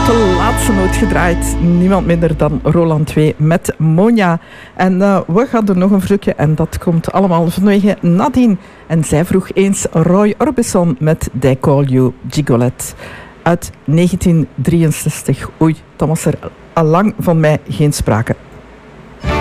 de laatste noot gedraaid. Niemand minder dan Roland 2 met Monja. En we gaan er nog een verzoekje. En dat komt allemaal vanwege Nadine. En zij vroeg eens Roy Orbison met They Call You Gigolette. Uit 1963. Oei, dan was er al lang van mij geen sprake.